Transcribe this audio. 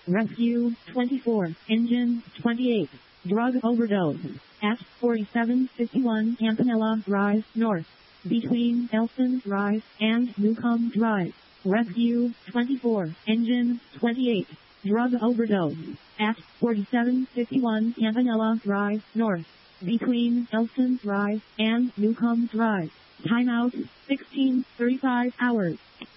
Rescue 24, Engine 28, drug overdose at 4751 Campanella Drive North, between Elston Drive and Newcomb Drive. Rescue 24, Engine 28, drug overdose at 4751 Campanella Drive North, between Elston Drive and Newcomb Drive. Timeout 16:35 hours.